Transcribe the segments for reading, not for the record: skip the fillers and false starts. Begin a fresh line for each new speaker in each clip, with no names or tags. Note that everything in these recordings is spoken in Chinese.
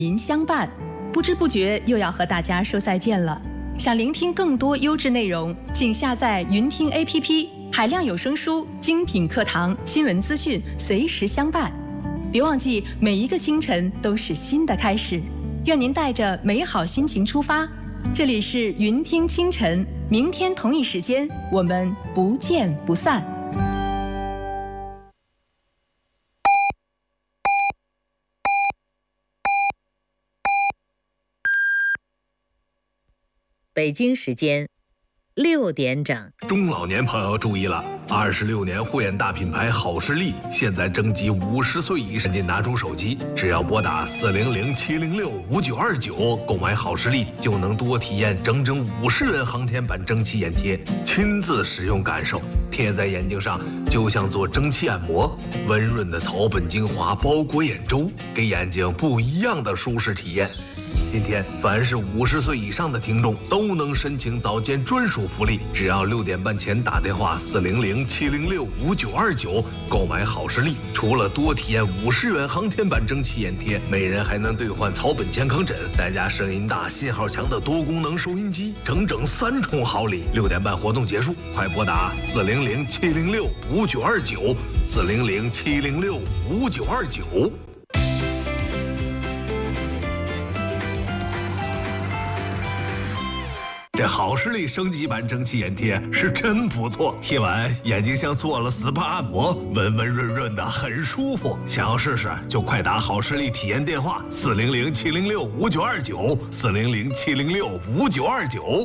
您相伴，不知不觉又要和大家说再见了。想聆听更多优质内容，请下载云听 APP， 海量有声书、精品课堂、新闻资讯，随时相伴。别忘记，每一个清晨都是新的开始。愿您带着美好心情出发。这里是云听清晨，明天同一时间，我们不见不散。
北京时间6点整。
中老年朋友注意了，26年护眼大品牌好视力现在征集50岁以上，赶紧拿出手机，只要拨打400-706-5929购买好视力，就能多体验整整50元航天版蒸汽眼贴，亲自使用感受，贴在眼睛上就像做蒸汽按摩，温润的草本精华包裹眼周，给眼睛不一样的舒适体验。今天凡是50岁以上的听众都能申请早间专属福利，只要6点半前打电话400-706-5929购买好视力，除了多体验50元航天版蒸汽眼贴，每人还能兑换草本健康枕，再加声音大、信号强的多功能收音机，整整3重好礼。6点半活动结束，快拨打400-706-5929 400-706-5929。这好视力升级版蒸汽眼贴是真不错，贴完眼睛像做了 SPA 按摩，温温润润的，很舒服。想要试试就快打好视力体验电话400-706-5929 400-706-5929。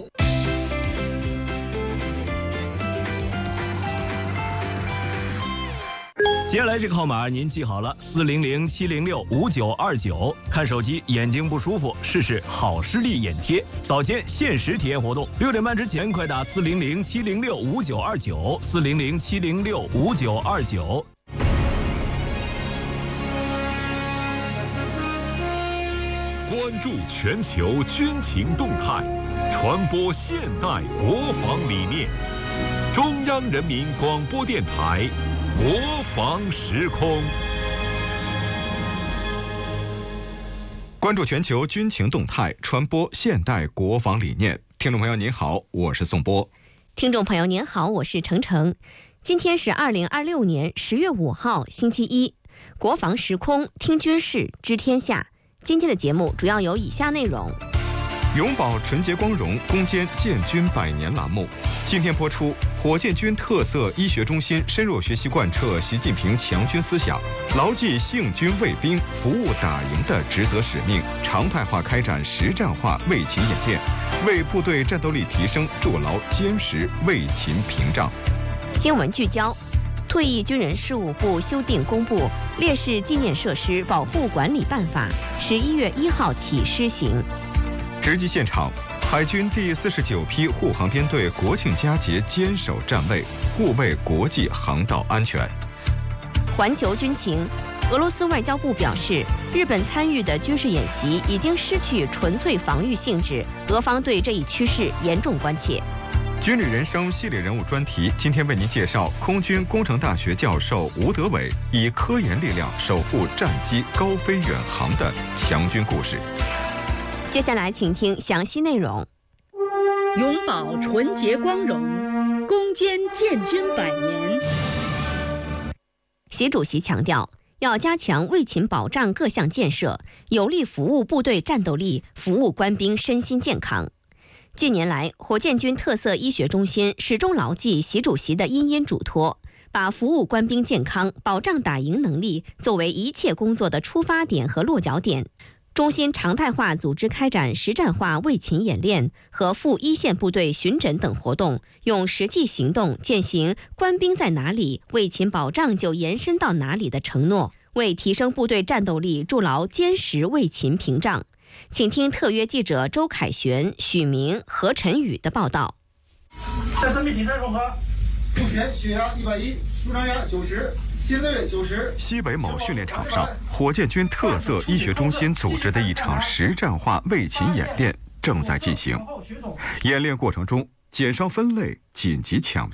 接下来这个号码您记好了，400-706-5929。看手机眼睛不舒服，试试好视力眼贴，早间限时体验活动，6点半之前快打400-706-5929 400-706-5929。
关注全球军情动态，传播现代国防理念。中央人民广播电台国防时空。
关注全球军情动态，传播现代国防理念。听众朋友您好，我是宋波。
听众朋友您好，我是程程。今天是2026年10月5号星期一，国防时空听军事知天下。今天的节目主要有以下内容：
永葆纯洁光荣，攻坚建军100年栏目今天播出。火箭军特色医学中心深入学习贯彻习近平强军思想，牢记幸军卫兵服务打赢的职责使命，常态化开展实战化卫勤演练，为部队战斗力提升筑牢坚实卫勤屏障。
新闻聚焦：退役军人事务部修订公布《烈士纪念设施保护管理办法》，11月1号起施行。
直击现场，海军第49批护航编队国庆佳节坚守站位，护卫国际航道安全。
环球军情，俄罗斯外交部表示，日本参与的军事演习已经失去纯粹防御性质，俄方对这一趋势严重关切。
军旅人生系列人物专题，今天为您介绍空军工程大学教授吴德伟以科研力量守护战机高飞远航的强军故事。
接下来请听详细内容。
永葆纯洁光荣，攻坚建军100年。
习主席强调，要加强卫勤保障各项建设，有力服务部队战斗力，服务官兵身心健康。近年来，火箭军特色医学中心始终牢记习主席的殷殷嘱托，把服务官兵健康、保障打赢能力作为一切工作的出发点和落脚点。中心常态化组织开展实战化卫勤演练和赴一线部队巡诊等活动，用实际行动践行官兵在哪里，卫勤保障就延伸到哪里的承诺，为提升部队战斗力筑牢坚实卫勤屏障。请听特约记者周凯旋、许明、何晨宇的报道。
在生命体测如何？目前血压110，舒张压90。心率90。
西北某训练场上，火箭军特色医学中心组织的一场实战化卫勤演练正在进行。演练过程中，减伤分类、紧急抢